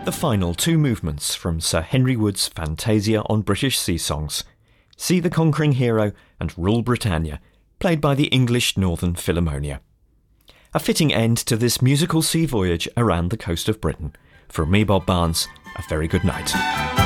The final two movements from Sir Henry Wood's Fantasia on British Sea Songs. See the Conquering Hero and Rule Britannia, played by the English Northern Philharmonia. A fitting end to this musical sea voyage around the coast of Britain. From me, Bob Barnes, a very good night.